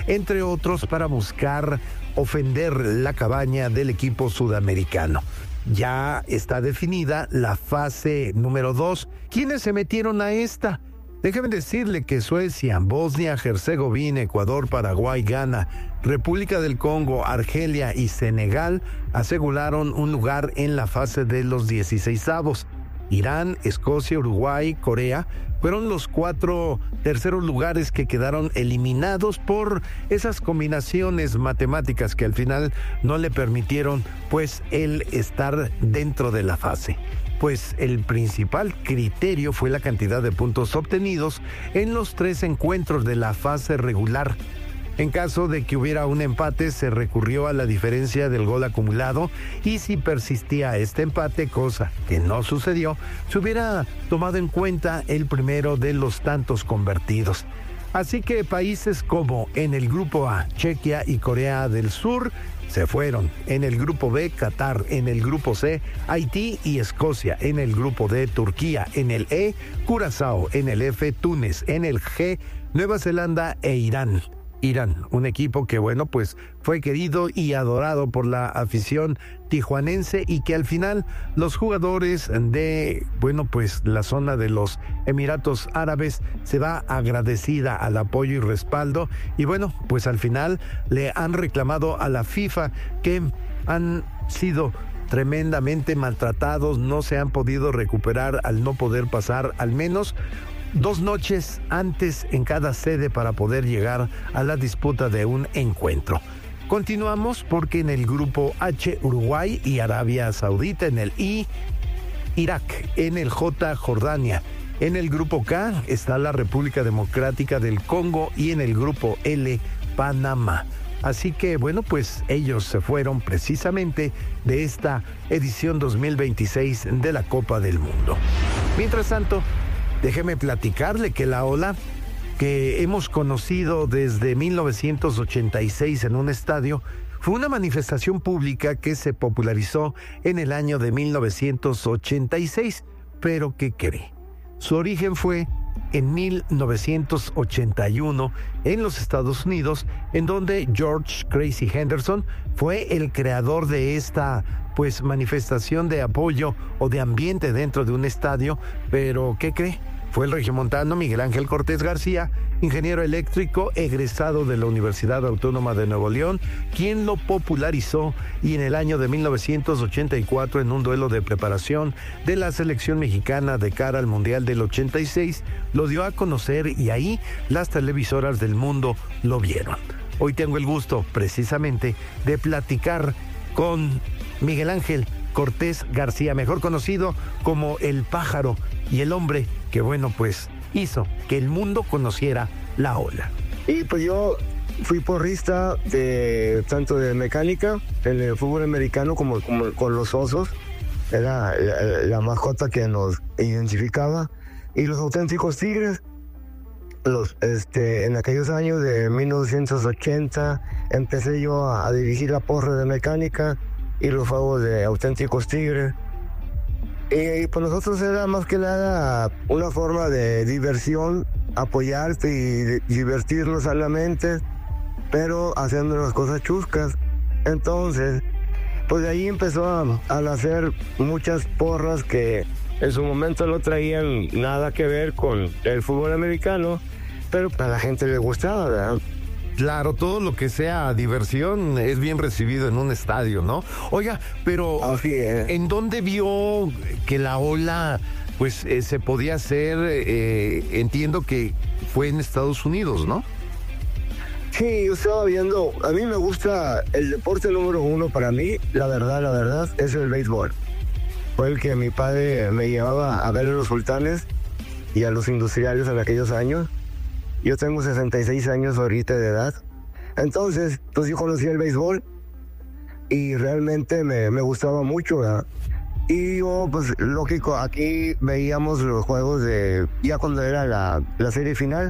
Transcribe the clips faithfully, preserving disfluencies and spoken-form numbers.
entre otros para buscar ofender la cabaña del equipo sudamericano. Ya está definida la fase número dos. ¿Quiénes se metieron a esta? Déjeme decirle que Suecia, Bosnia, Herzegovina, Ecuador, Paraguay, Ghana, República del Congo, Argelia y Senegal aseguraron un lugar en la fase de los dieciseisavos. Irán, Escocia, Uruguay, Corea fueron los cuatro terceros lugares que quedaron eliminados por esas combinaciones matemáticas que al final no le permitieron pues el estar dentro de la fase. Pues el principal criterio fue la cantidad de puntos obtenidos en los tres encuentros de la fase regular. En caso de que hubiera un empate, se recurrió a la diferencia del gol acumulado y si persistía este empate, cosa que no sucedió, se hubiera tomado en cuenta el primero de los tantos convertidos. Así que países como en el grupo A, Chequia y Corea del Sur, se fueron. En el grupo B, Qatar. En el grupo C, Haití y Escocia. En el grupo D, Turquía. En el E, Curazao. En el F, Túnez. En el G, Nueva Zelanda e Irán. Irán, un equipo que, bueno, pues fue querido y adorado por la afición tijuanense y que al final los jugadores de, bueno, pues la zona de los Emiratos Árabes se va agradecida al apoyo y respaldo y, bueno, pues al final le han reclamado a la FIFA que han sido tremendamente maltratados, no se han podido recuperar al no poder pasar al menos dos noches antes en cada sede para poder llegar a la disputa de un encuentro. Continuamos porque en el grupo H, Uruguay y Arabia Saudita. En el I, Irak. En el J, Jordania. En el grupo K está la República Democrática del Congo y en el grupo L, Panamá. Así que, bueno, pues ellos se fueron precisamente de esta edición dos mil veintiséis de la Copa del Mundo. Mientras tanto, déjeme platicarle que la ola que hemos conocido desde mil novecientos ochenta y seis en un estadio fue una manifestación pública que se popularizó en el año de mil novecientos ochenta y seis. Pero ¿qué cree? Su origen fue en mil novecientos ochenta y uno en los Estados Unidos, en donde George Crazy Henderson fue el creador de esta pues manifestación de apoyo o de ambiente dentro de un estadio. Pero ¿qué cree? Fue el regiomontano Miguel Ángel Cortés García, ingeniero eléctrico egresado de la Universidad Autónoma de Nuevo León, quien lo popularizó y en el año de mil novecientos ochenta y cuatro, en un duelo de preparación de la selección mexicana de cara al Mundial del ochenta y seis, lo dio a conocer y ahí las televisoras del mundo lo vieron. Hoy tengo el gusto precisamente de platicar con Miguel Ángel Cortés García, mejor conocido como El Pájaro, y el hombre que, bueno, pues hizo que el mundo conociera la ola. Y pues yo fui porrista de tanto de mecánica en el fútbol americano como, como con los Osos. Era la, la mascota que nos identificaba. Y los auténticos Tigres, los, este, en aquellos años de mil novecientos ochenta, empecé yo a, a dirigir la porra de mecánica y los juegos de auténticos Tigres. Y pues nosotros era más que nada una forma de diversión, apoyarte y divertirnos sanamente, pero haciendo las cosas chuscas. Entonces, pues de ahí empezó a, a nacer muchas porras que en su momento no traían nada que ver con el fútbol americano, pero a la gente le gustaba, ¿verdad? Claro, todo lo que sea diversión es bien recibido en un estadio, ¿no? Oiga, pero Así es. ¿En dónde vio que la ola pues eh, se podía hacer? Eh, entiendo que fue en Estados Unidos, ¿no? Sí, yo estaba viendo, a mí me gusta el deporte número uno para mí, la verdad, la verdad, es el béisbol. Fue el que mi padre me llevaba a ver a los sultanes y a los industriales en aquellos años. Yo tengo sesenta y seis años ahorita de edad. Entonces, pues yo conocí el béisbol y realmente me, me gustaba mucho, ¿verdad? Y yo, pues lógico, aquí veíamos los juegos de, ya cuando era la, la serie final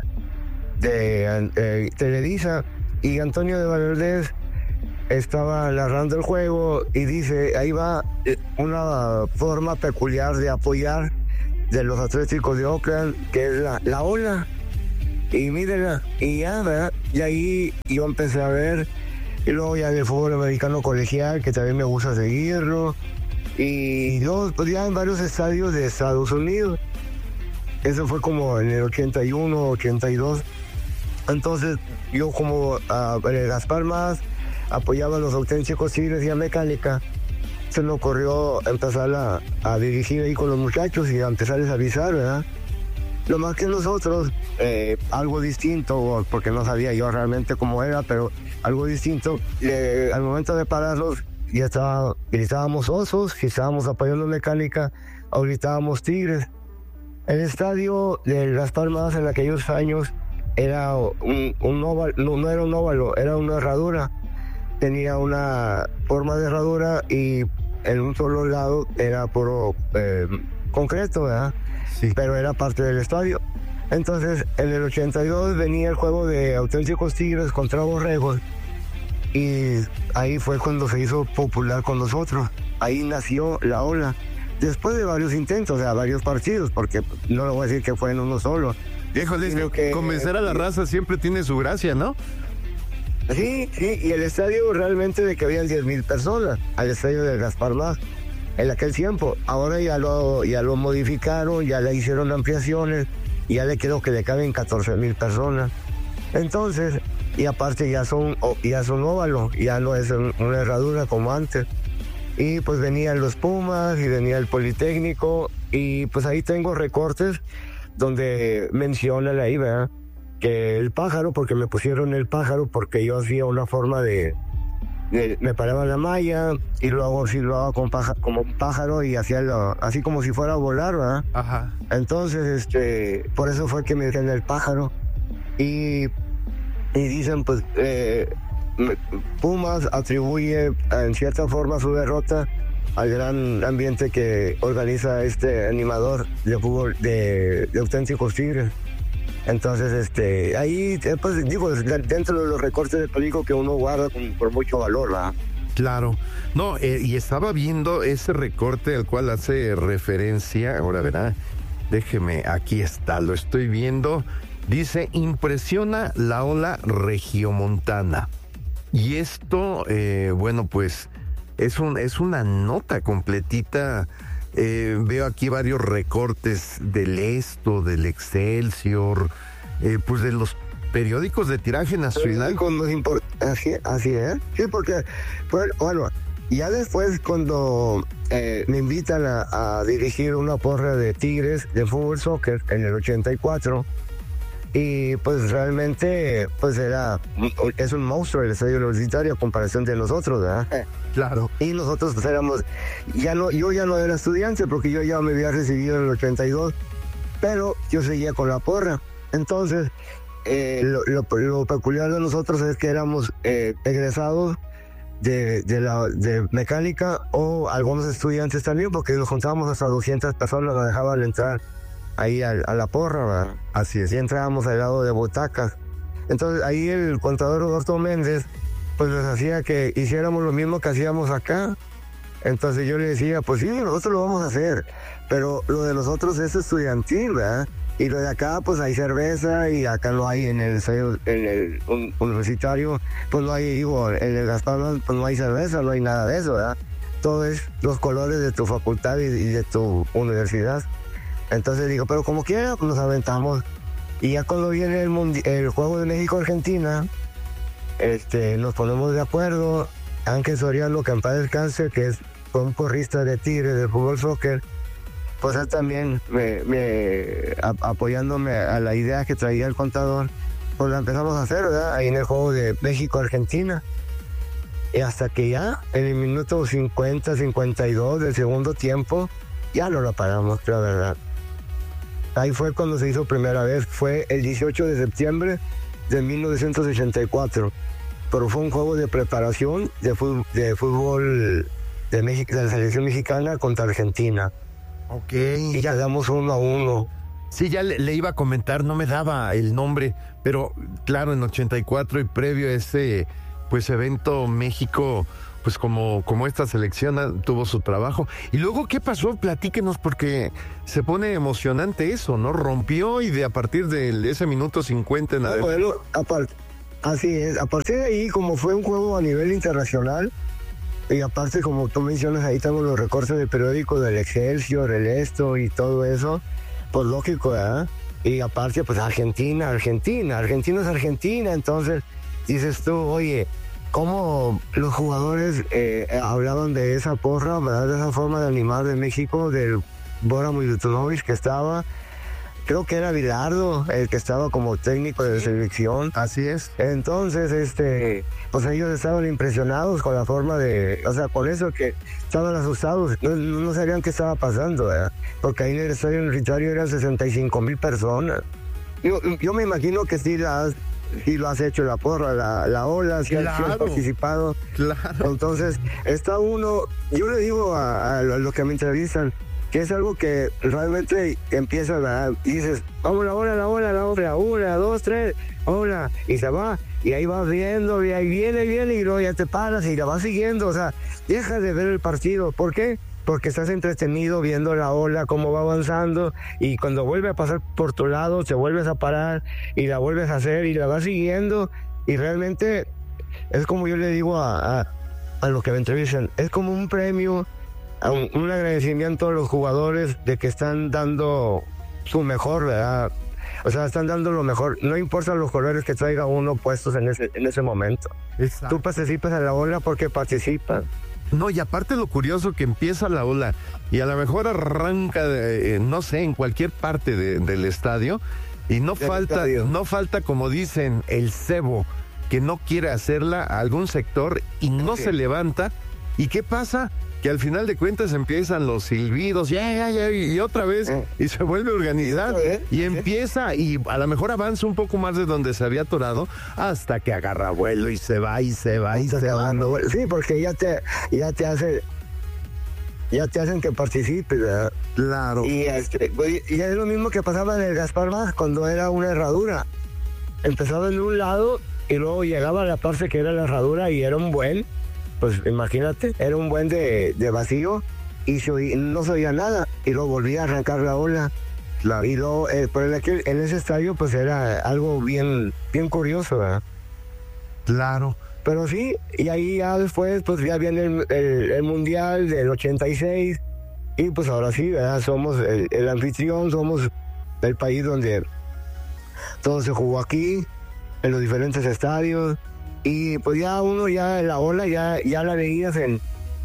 de eh, Televisa, y Antonio de Valdés estaba narrando el juego y dice, ahí va una forma peculiar de apoyar de los Atléticos de Oakland, que es la, la ola. Y mírenla, y ya, ¿verdad? Y ahí yo empecé a ver, y luego ya el fútbol americano colegial, que también me gusta seguirlo, y yo pues ya en varios estadios de Estados Unidos. Eso fue como en el ochenta y uno, ochenta y dos. Entonces yo como uh, en Las Palmas apoyaba a los auténticos Tigres y a Mecánica, se me ocurrió empezar a, a dirigir ahí con los muchachos y a empezarles a avisar, ¿verdad? Lo más que nosotros, eh, algo distinto, porque no sabía yo realmente cómo era, pero algo distinto, eh, al momento de pararlos, ya estaba, gritábamos Osos, si estábamos apoyando Mecánica, o gritábamos Tigres. El estadio de Las Palmas en aquellos años era un, un óvalo, no, no era un óvalo, era una herradura. Tenía una forma de herradura y en un solo lado era puro eh, concreto, ¿verdad? Sí. Pero era parte del estadio. Entonces, en el ochenta y dos venía el juego de auténticos Tigres contra Borregos y ahí fue cuando se hizo popular con nosotros. Ahí nació la ola. Después de varios intentos, o sea, varios partidos, porque no lo voy a decir que fue en uno solo. Híjole, que convencer a la raza siempre tiene su gracia, ¿no? Sí, sí, y el estadio realmente de que habían diez mil personas, al estadio de Las Palmas, en aquel tiempo. Ahora ya lo, ya lo modificaron, ya le hicieron ampliaciones, y ya le quedó que le caben catorce mil personas. Entonces, y aparte ya son, ya son óvalos, ya no es una herradura como antes. Y pues venían los Pumas y venía el Politécnico, y pues ahí tengo recortes donde mencionan ahí, ¿verdad? Que el pájaro, porque me pusieron el pájaro, porque yo hacía una forma de, de me paraba en la malla y luego así lo hago con pájaro, como un pájaro y hacía lo, así como si fuera a volar, ¿verdad? Ajá. Entonces, este, por eso fue que me dijeron el pájaro. Y, y dicen, pues, eh, Pumas atribuye en cierta forma su derrota al gran ambiente que organiza este animador de fútbol de, de auténticos Tigres. Entonces, este, ahí, pues, digo, dentro de los recortes de película que uno guarda con, por mucho valor, ¿verdad? Claro. No, eh, y estaba viendo ese recorte al cual hace referencia. Ahora verá, déjeme, aquí está, lo estoy viendo. Dice, impresiona la ola regiomontana. Y esto, eh, bueno, pues, es, un, es una nota completita. Eh, veo aquí varios recortes del Esto, del Excelsior, eh, pues de los periódicos de tiraje nacional. Con los import- así, así es, sí, porque, pues, bueno, ya después cuando eh, me invitan a, a dirigir una porra de Tigres de fútbol soccer en el ochenta y cuatro, y pues realmente, pues era, es un monstruo el estadio universitario a comparación de nosotros, ¿verdad? Claro. Y nosotros pues, éramos, ya no, yo ya no era estudiante porque yo ya me había recibido en el ochenta y dos, pero yo seguía con la porra. Entonces, eh, lo, lo, lo peculiar de nosotros es que éramos eh, egresados de, de, la, de mecánica o algunos estudiantes también, porque nos juntábamos hasta doscientas personas, nos dejaban entrar ahí a, a la porra, ¿verdad? Así es, y entrábamos al lado de butacas. Entonces ahí el contador Roberto Méndez pues nos hacía que hiciéramos lo mismo que hacíamos acá. Entonces yo le decía, pues sí, nosotros lo vamos a hacer, pero lo de nosotros es estudiantil, ¿verdad? Y lo de acá, pues hay cerveza, y acá no hay en el, en el un, universitario, pues no hay, digo, en el Gaspar, pues no hay cerveza, no hay nada de eso, ¿verdad? Todo es los colores de tu facultad y, y de tu universidad. Entonces digo, pero como quiera, pues nos aventamos. Y ya cuando viene el, mundi- el juego de México-Argentina, este, nos ponemos de acuerdo. Ángel Soriano, que en paz descanse, que es, fue un porrista de Tigres de fútbol soccer, pues él también me, me, a, apoyándome a la idea que traía el contador, pues la empezamos a hacer, ¿verdad? Ahí en el juego de México-Argentina. Y hasta que ya, en el minuto cincuenta, cincuenta y dos del segundo tiempo, ya no lo paramos, la verdad. Ahí fue cuando se hizo primera vez, fue el dieciocho de septiembre de mil novecientos ochenta y cuatro. Pero fue un juego de preparación de fútbol de, fútbol de, México, de la selección mexicana contra Argentina. Ok. Y ya damos uno a uno. Sí, ya le, le iba a comentar, no me daba el nombre, pero claro, en ochenta y cuatro y previo a ese pues evento México pues como, como esta selección ah, tuvo su trabajo. Y luego, ¿qué pasó? Platíquenos, porque se pone emocionante eso, ¿no? Rompió y de a partir de ese minuto cincuenta en adelante. Bueno, aparte, así es, a partir de ahí, como fue un juego a nivel internacional, y aparte, como tú mencionas, ahí tengo los recortes del periódico del Excelsior, el Esto y todo eso, pues lógico, ¿verdad? Y aparte, pues Argentina, Argentina, Argentina es Argentina, entonces dices tú, oye, cómo los jugadores eh, hablaban de esa porra, ¿verdad? De esa forma de animar de México, del Bora Milutinovic que estaba, creo que era Bilardo, el que estaba como técnico de selección. Así es. Entonces, este, pues ellos estaban impresionados con la forma de, o sea, por eso que estaban asustados, no, no sabían qué estaba pasando, ¿verdad? Porque ahí en el estadio universitario eran sesenta y cinco mil personas. Yo, yo me imagino que sí las y lo has hecho la porra, la, la ola, si claro, has participado. Claro. Entonces, está uno, yo le digo a, a los que me entrevistan, que es algo que realmente empieza, ¿verdad? Y dices, vamos la ola, la ola, la ola, una, dos, tres, ola, y se va, y ahí vas viendo, y ahí viene, viene, y luego ya te paras y la vas siguiendo, o sea, dejas de ver el partido. ¿Por qué? Porque estás entretenido viendo la ola, cómo va avanzando, y cuando vuelve a pasar por tu lado, te vuelves a parar, y la vuelves a hacer, y la vas siguiendo, y realmente es como yo le digo a, a, a los que me entrevistan, es como un premio, un, un agradecimiento a los jugadores de que están dando su mejor, ¿verdad? O sea, están dando lo mejor, no importa los colores que traiga uno puestos en ese, en ese momento. Exacto. Tú participas en la ola porque participas. No, y aparte lo curioso que empieza la ola y a lo mejor arranca, de, eh, no sé, en cualquier parte de, del estadio y no del falta, estadio. no falta, como dicen, el cebo que no quiere hacerla a algún sector y no sí. se levanta. ¿Y qué pasa? Que al final de cuentas empiezan los silbidos, ya, ya, ya, y otra vez, eh. y se vuelve a organizar, eh. y empieza, y a lo mejor avanza un poco más de donde se había atorado, hasta que agarra vuelo y se va, y se va, y se va. Sí, porque ya te, ya te hace, ya te hacen que participes, ¿verdad? Claro. Y, este, y es lo mismo que pasaba en el Gaspar Vaz, cuando era una herradura. Empezaba en un lado, y luego llegaba a la parte que era la herradura, y era un buen. Pues imagínate, era un buen de, de vacío y se oía, no se oía nada y luego volvía a arrancar la ola. Claro. Y luego, eh, pero en, aquel, en ese estadio pues era algo bien, bien curioso, ¿verdad? Claro. Pero sí, y ahí ya después pues ya viene el, el, el Mundial del ochenta y seis y pues ahora sí, ¿verdad? Somos el, el anfitrión, somos el país donde todo se jugó aquí, en los diferentes estadios. Y pues ya uno ya la ola ya, ya la veías en,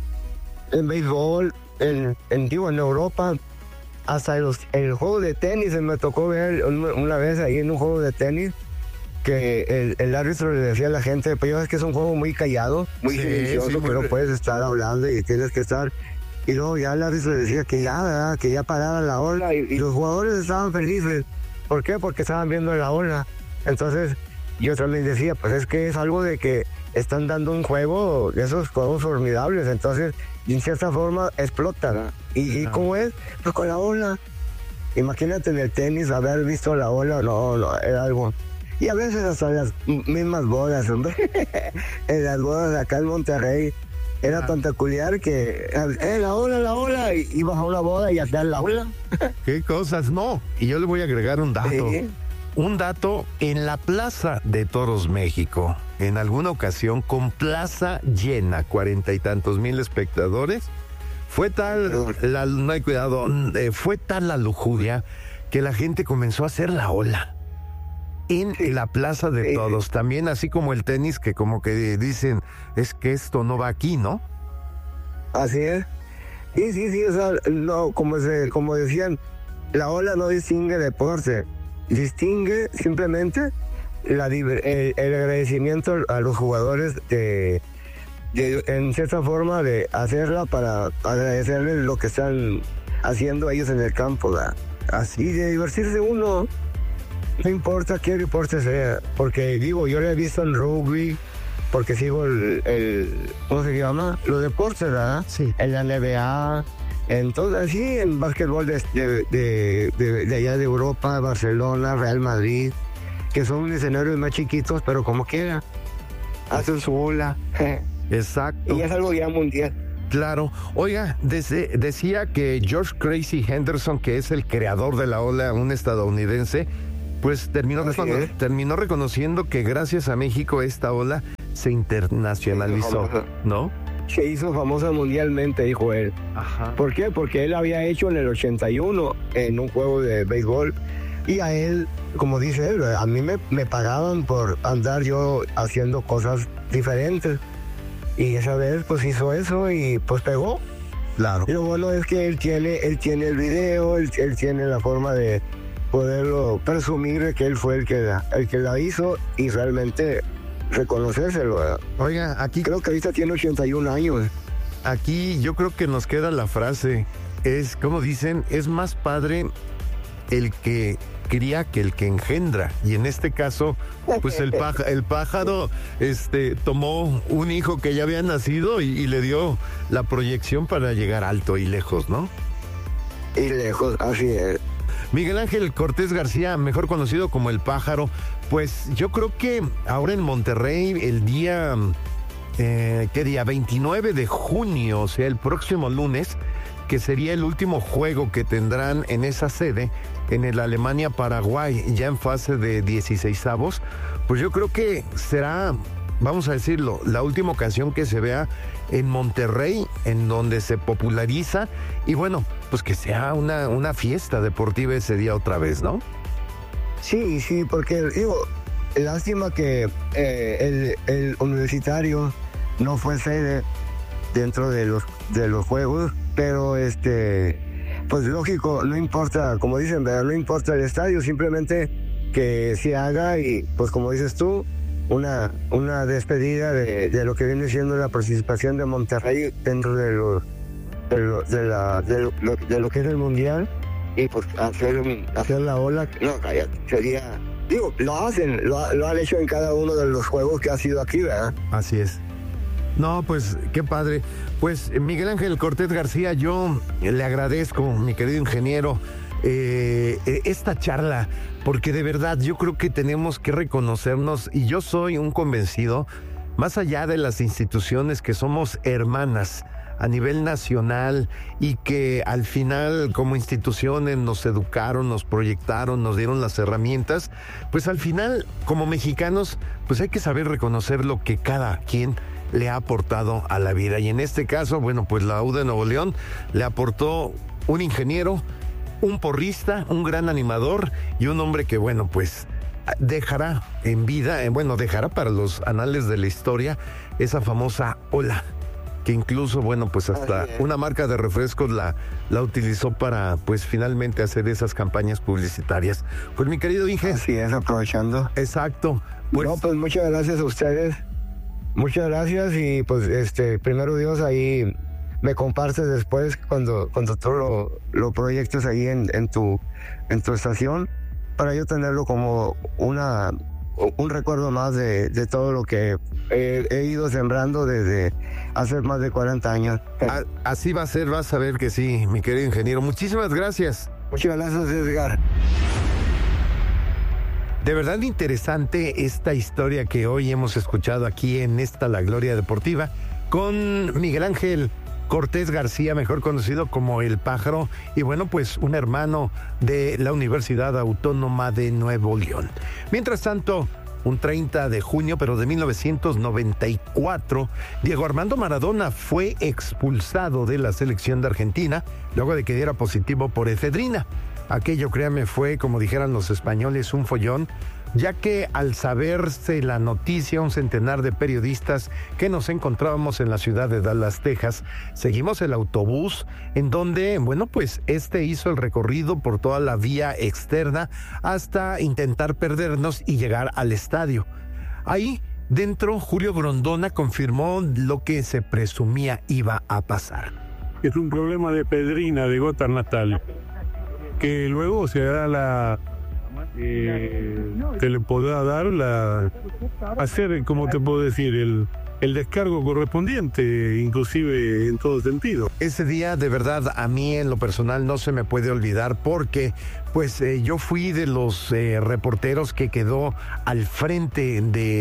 en béisbol, en, en, digo, en Europa, hasta en, los, en el juego de tenis. Me tocó ver una, una vez ahí en un juego de tenis que el, el árbitro le decía a la gente, pues es que es un juego muy callado, muy sí, silencioso, sí, pero muy... puedes estar hablando y tienes que estar. Y luego ya el árbitro le decía que ya, ¿verdad? Que ya parara la ola y, y los jugadores estaban felices. ¿Por qué? Porque estaban viendo la ola. Entonces yo también decía, pues es que es algo de que están dando un juego, de esos juegos formidables, entonces, en cierta forma, explotan. ¿Y, ¿Y cómo es? Pues con la ola. Imagínate en el tenis haber visto la ola, no, no, era algo. Y a veces hasta las mismas bodas, hombre. En las bodas acá en Monterrey, era tan peculiar que, eh, la ola, la ola, y ibas a una boda y hacías la ola. ¿Qué cosas? No, y yo le voy a agregar un dato. ¿Sí? Un dato, en la Plaza de Toros México, en alguna ocasión con plaza llena, cuarenta y tantos mil espectadores, fue tal la, no hay cuidado, eh, fue tal la lujuria que la gente comenzó a hacer la ola en sí. la Plaza de sí. Toros, también así como el tenis, que como que dicen, es que esto no va aquí, ¿no? Así es. Sí, sí, sí, o sea, no, como, se, como decían, la ola no distingue deporte. Distingue simplemente la, el, el agradecimiento a los jugadores de, de, en cierta forma, de hacerla para agradecerles lo que están haciendo ellos en el campo, ¿verdad? Así de divertirse uno, no importa qué deporte sea, porque digo, yo lo he visto en rugby, porque sigo el, el ¿cómo se llama? Los deportes, ¿verdad? Sí. En la N B A. Entonces, sí, en básquetbol de, de, de, de, de allá de Europa, Barcelona, Real Madrid, que son escenarios más chiquitos, pero como quiera, hacen su ola. Exacto. Y es algo ya mundial. Claro. Oiga, desde, decía que George Crazy Henderson, que es el creador de la ola, un estadounidense, pues terminó, recono- es. terminó reconociendo que gracias a México esta ola se internacionalizó, ¿no? Se hizo famosa mundialmente, dijo él. Ajá. ¿Por qué? Porque él había hecho en el ochenta y uno en un juego de béisbol. Y a él, como dice él, a mí me, me pagaban por andar yo haciendo cosas diferentes. Y esa vez pues hizo eso y pues pegó. Claro. Y lo bueno es que él tiene, él tiene el video, él, él tiene la forma de poderlo presumir de que él fue el que, la, el que la hizo y realmente reconocérselo, ¿verdad? Oiga, aquí Creo que ahorita tiene ochenta y un años. Aquí yo creo que nos queda la frase, es como dicen, es más padre el que cría que el que engendra, y en este caso pues el, paja, el pájaro este, tomó un hijo que ya había nacido y, y le dio la proyección para llegar alto y lejos, ¿no? Y lejos, así es. Miguel Ángel Cortés García, mejor conocido como El Pájaro, pues yo creo que ahora en Monterrey el día, eh, ¿qué día? veintinueve de junio, o sea, el próximo lunes, que sería el último juego que tendrán en esa sede, en el Alemania-Paraguay, ya en fase de dieciseisavos, pues yo creo que será, vamos a decirlo, la última ocasión que se vea en Monterrey, en donde se populariza, y bueno, pues que sea una, una fiesta deportiva ese día otra vez, ¿no? Sí, sí, porque digo, lástima que eh, el, el universitario no fue sede dentro de los, de los juegos, pero este, pues lógico, no importa, como dicen, ¿verdad? No importa el estadio, simplemente que se haga y pues como dices tú, una, una despedida de, de lo que viene siendo la participación de Monterrey dentro de lo, de lo, de la, de lo, de lo que es el mundial y pues hacer, hacer la ola, no, sería, digo, lo hacen, lo, lo han hecho en cada uno de los juegos que ha sido aquí, ¿verdad? Así es. No, pues qué padre. Pues Miguel Ángel Cortés García, yo le agradezco, mi querido ingeniero, eh, esta charla, porque de verdad yo creo que tenemos que reconocernos, y yo soy un convencido, más allá de las instituciones, que somos hermanas a nivel nacional y que al final como instituciones nos educaron, nos proyectaron, nos dieron las herramientas, pues al final como mexicanos pues hay que saber reconocer lo que cada quien le ha aportado a la vida, y en este caso, bueno, pues la U de Nuevo León le aportó un ingeniero, un porrista, un gran animador y un hombre que, bueno, pues dejará en vida, bueno, dejará para los anales de la historia esa famosa ola, que incluso, bueno, pues hasta una marca de refrescos la, la utilizó para, pues finalmente hacer esas campañas publicitarias. Pues mi querido Inge. Así es, aprovechando. Exacto. Pues, no, pues muchas gracias a ustedes. Muchas gracias y pues este, primero Dios, ahí me compartes después cuando, cuando tú lo, lo proyectes ahí en, en, tu, en tu estación, para yo tenerlo como una, un recuerdo más de, de todo lo que he, he ido sembrando desde hace más de cuarenta años. A, así va a ser, vas a ver que sí, mi querido ingeniero. Muchísimas gracias. Muchas gracias, Edgar. De verdad interesante esta historia que hoy hemos escuchado aquí en esta La Gloria Deportiva con Miguel Ángel Cortés García, mejor conocido como El Pájaro, y bueno, pues un hermano de la Universidad Autónoma de Nuevo León. Mientras tanto, un treinta de junio, pero de mil novecientos noventa y cuatro, Diego Armando Maradona fue expulsado de la selección de Argentina luego de que diera positivo por efedrina. Aquello, créame, fue, como dijeran los españoles, un follón, ya que al saberse la noticia, un centenar de periodistas que nos encontrábamos en la ciudad de Dallas, Texas, seguimos el autobús en donde, bueno, pues este hizo el recorrido por toda la vía externa hasta intentar perdernos y llegar al estadio. Ahí, dentro, Julio Grondona confirmó lo que se presumía iba a pasar. Es un problema de pedrina, de gota natal, que luego se da la... Eh, te le podrá dar la... hacer, como te puedo decir, el, el descargo correspondiente, inclusive en todo sentido. Ese día, de verdad, a mí en lo personal no se me puede olvidar porque, pues, eh, yo fui de los eh, reporteros que quedó al frente de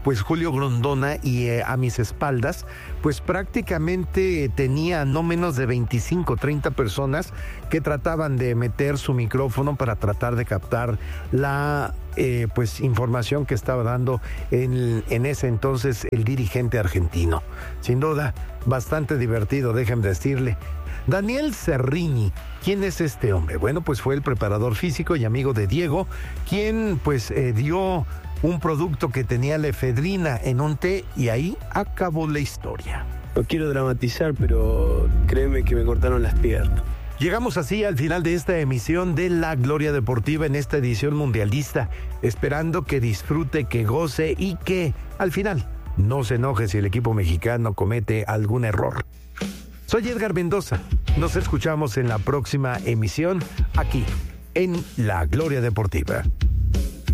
pues Julio Grondona, y eh, a mis espaldas, pues prácticamente tenía no menos de veinticinco, treinta personas que trataban de meter su micrófono para tratar de captar la eh, pues información que estaba dando en, en ese entonces el dirigente argentino. Sin duda, bastante divertido, déjenme decirle. Daniel Cerrini, ¿quién es este hombre? Bueno, pues fue el preparador físico y amigo de Diego, quien pues eh, dio un producto que tenía la efedrina en un té, y ahí acabó la historia. No quiero dramatizar, pero créeme que me cortaron las piernas. Llegamos así al final de esta emisión de La Gloria Deportiva en esta edición mundialista, esperando que disfrute, que goce y que al final no se enoje si el equipo mexicano comete algún error. Soy Edgar Mendoza. Nos escuchamos en la próxima emisión aquí en La Gloria Deportiva.